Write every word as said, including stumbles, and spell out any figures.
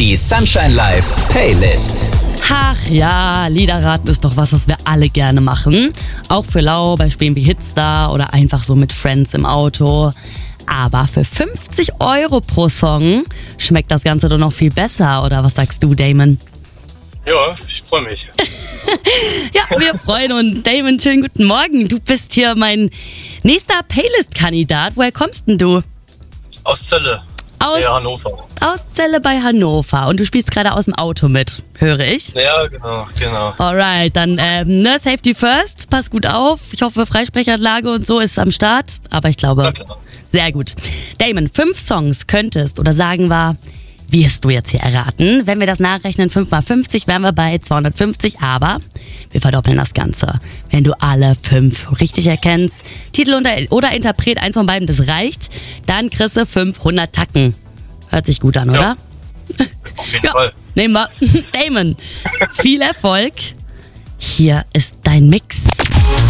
Die Sunshine Live Playlist. Ach ja, Liederraten ist doch was, was wir alle gerne machen. Auch für Lau bei Spielen wie Hitstar oder einfach so mit Friends im Auto. Aber für fünfzig Euro pro Song schmeckt das Ganze doch noch viel besser, oder was sagst du, Damon? Ja, ich freue mich. Ja, wir freuen uns. Damon, schönen guten Morgen. Du bist hier mein nächster Playlist-Kandidat. Woher kommst denn du? Aus Celle. Aus, Ja, Hannover. aus Celle bei Hannover. Und du spielst gerade aus dem Auto mit, höre ich. Ja, genau, genau. Alright, dann ähm, ne, Safety First, pass gut auf. Ich hoffe, Freisprechanlage und so ist am Start. Aber ich glaube, Na klar. sehr gut. Damon, fünf Songs könntest oder sagen wir, wirst du jetzt hier erraten. Wenn wir das nachrechnen, fünf mal fünfzig, wären wir bei zweihundertfünfzig, aber wir verdoppeln das Ganze. Wenn du alle fünf richtig erkennst, Titel oder, oder Interpret, eins von beiden, das reicht, dann kriegst du fünfhundert Tacken. Hört sich gut an, Ja. oder? Auf jeden Ja, Fall. nehmen wir. Damon, viel Erfolg. Hier ist dein Mix.